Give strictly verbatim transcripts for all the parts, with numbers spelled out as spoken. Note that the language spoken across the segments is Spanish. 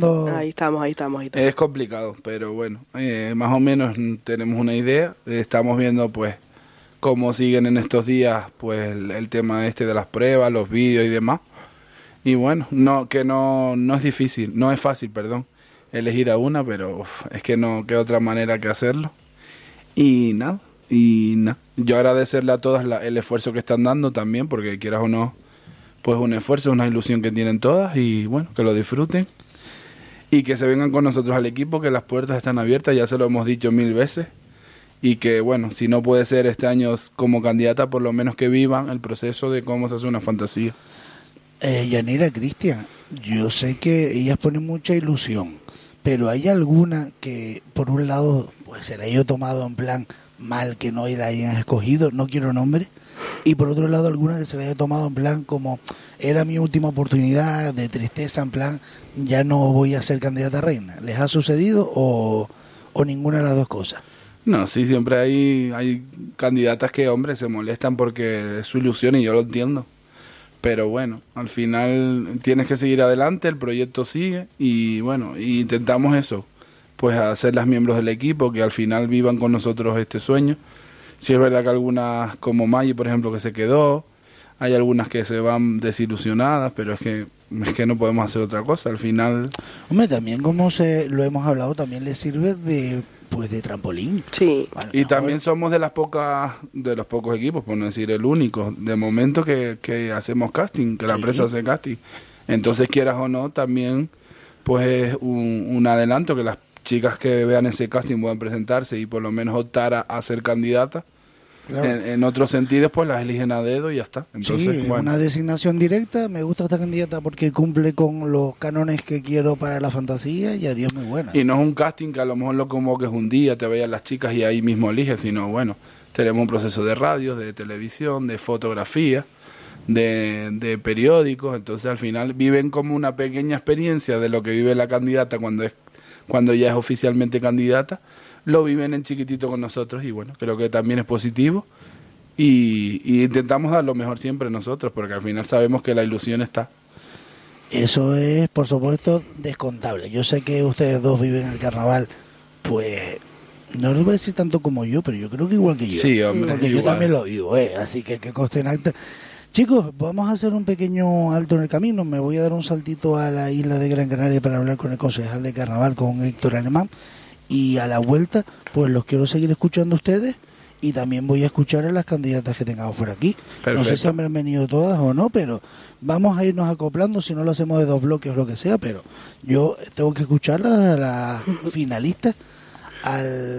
dando... Ahí estamos, ahí estamos, ahí estamos. Es complicado, pero bueno, eh, más o menos tenemos una idea. Estamos viendo pues cómo siguen en estos días pues el, el tema este de las pruebas, los vídeos y demás. Y bueno, no que no no es difícil, no es fácil, perdón, elegir a una, pero uf, es que no queda otra manera que hacerlo. Y nada, y nada. Yo agradecerle a todas la, el esfuerzo que están dando también, porque quieras o no, pues un esfuerzo, una ilusión que tienen todas y bueno, que lo disfruten. Y que se vengan con nosotros al equipo, que las puertas están abiertas, ya se lo hemos dicho mil veces. Y que, bueno, si no puede ser este año como candidata, por lo menos que vivan el proceso de cómo se hace una fantasía. Eh, Yanira, Cristian, yo sé que ellas ponen mucha ilusión, pero ¿hay alguna que, por un lado, pues se la haya tomado en plan mal que no la hayan escogido? No quiero nombre. Y por otro lado, alguna que se la haya tomado en plan como era mi última oportunidad, de tristeza, en plan ya no voy a ser candidata a reina. ¿Les ha sucedido o, o ninguna de las dos cosas? No, sí, siempre hay, hay candidatas que, hombre, se molestan porque es su ilusión y yo lo entiendo. Pero bueno, al final tienes que seguir adelante, el proyecto sigue y bueno, y intentamos eso, pues hacerlas miembros del equipo, que al final vivan con nosotros este sueño. Sí es verdad que algunas, como Maggie, por ejemplo, que se quedó, hay algunas que se van desilusionadas, pero es que es que no podemos hacer otra cosa, al final... Hombre, también como se lo hemos hablado, también les sirve de pues de trampolín. Sí. Y mejor... también somos de las pocas, de los pocos equipos, por no decir el único, de momento que, que hacemos casting, que la sí. empresa hace casting. Entonces, quieras o no, también pues es un, un adelanto que las chicas que vean ese casting puedan presentarse y por lo menos optar a, a ser candidata. Claro. En, en otros sentidos, pues las eligen a dedo y ya está. Entonces, sí, bueno. Una designación directa. Me gusta esta candidata porque cumple con los cánones que quiero para la fantasía y adiós, muy buena. Y no es un casting que a lo mejor lo convoques un día, te vean las chicas y ahí mismo eliges, sino bueno, tenemos un proceso de radio, de televisión, de fotografía, de, de periódicos. Entonces, al final viven como una pequeña experiencia de lo que vive la candidata cuando es cuando ya es oficialmente candidata. Lo viven en chiquitito con nosotros y bueno, creo que también es positivo y, y intentamos dar lo mejor siempre nosotros, porque al final sabemos que la ilusión está. Eso es, por supuesto, descontable. Yo sé que ustedes dos viven el carnaval, pues no les voy a decir tanto como yo, pero yo creo que igual que yo. Sí, hombre, porque igual. Yo también lo vivo, ¿eh? Así que que conste en acta. Chicos, vamos a hacer un pequeño alto en el camino. Me voy a dar un saltito a la isla de Gran Canaria para hablar con el concejal de carnaval, con Héctor Alemán. Y a la vuelta, pues los quiero seguir escuchando a ustedes y también voy a escuchar a las candidatas que tengamos por aquí. Perfecto. No sé si han venido todas o no, pero vamos a irnos acoplando, si no lo hacemos de dos bloques o lo que sea, pero yo tengo que escuchar a las finalistas, a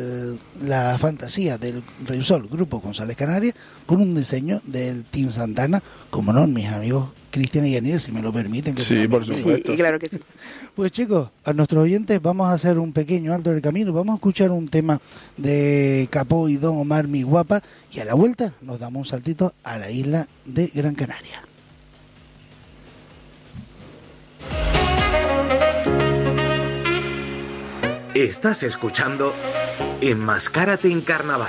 la fantasía del Reusol Grupo González Canarias, con un diseño del Team Santana, como no, mis amigos Cristian y Yanir, si me lo permiten. Que sí, por supuesto. Sí, claro que sí. Pues chicos, a nuestros oyentes vamos a hacer un pequeño alto en el camino, vamos a escuchar un tema de Capó y Don Omar, Mi Guapa, y a la vuelta nos damos un saltito a la isla de Gran Canaria. Estás escuchando Enmascárate en Carnaval.